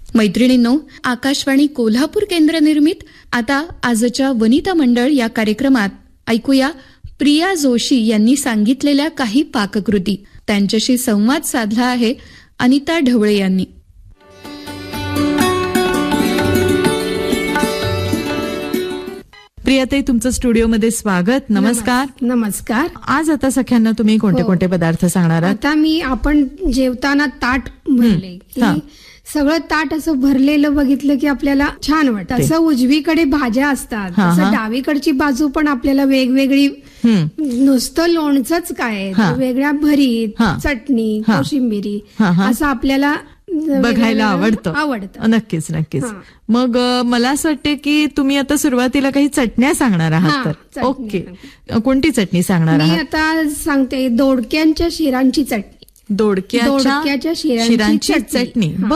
मैत्रिणींनो, आकाशवाणी कोल्हापूर केंद्र निर्मित आता आजच्या वनिता मंडळ या कार्यक्रमात ऐकूया प्रिया जोशी यांनी सांगितलेल्या काही पाककृती. त्यांच्याशी संवाद साधला आहे अनिता ढवळे यांनी. प्रियाताई, तुमचं स्टुडिओमध्ये स्वागत. नमस्कार. नमस्कार. आज आता सख्यांना तुम्ही कोणते कोणते पदार्थ सांगणार आहात? आता आपण जेवताना ताट भरले की सगळं ताट असं भरलेलं बघितलं की आपल्याला छान वाटतं. असं उजवीकडे भाज्या असतात, तसं डावीकडची बाजू पण आपल्याला वेगवेगळी, नुसतं लोणचंच काय, वेगळ्या भरीत, चटणी, कोशिंबिरी असं आपल्याला बघायला आवडतं. नक्कीच नक्कीच. मग मला असं वाटते की तुम्ही आता सुरुवातीला काही चटण्या सांगणार आहात. तर ओके, कोणती चटणी सांगणार आहात? मी आता सांगते दोडक्यांच्या शिरांची चटणी. दोडक्याच्या शिरांची चटणी.